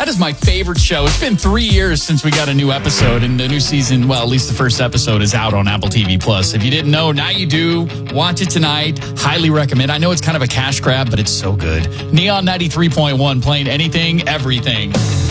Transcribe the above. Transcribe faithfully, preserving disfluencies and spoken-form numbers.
That is my favorite show. It's been three years since we got a new episode, and the new season, well, at least the first episode is out on Apple T V Plus. If you didn't know, now you do. Watch it tonight. Highly recommend. I know it's kind of a cash grab, but it's so good. Neon ninety-three point one, playing anything, everything.